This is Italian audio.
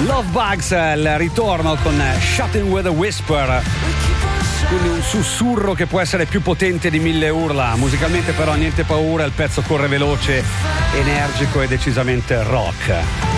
Love Bugs, il ritorno con Shouting with a Whisper, quindi un sussurro che può essere più potente di 1000 urla. Musicalmente però niente paura, il pezzo corre veloce, energico e decisamente rock.